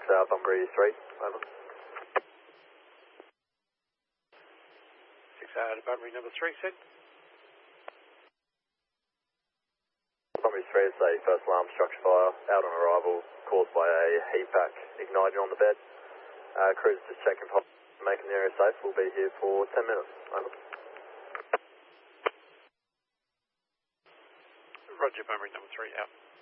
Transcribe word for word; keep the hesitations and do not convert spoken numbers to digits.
uh, Bunbury three, over. six out of Bunbury number three, send. Bunbury three, it's a first alarm structure fire, out on arrival, caused by a heat pack igniting on the bed. Uh, crews just checking, making the area safe. We'll be here for ten minutes, over. Roger, Bunbury number three, out.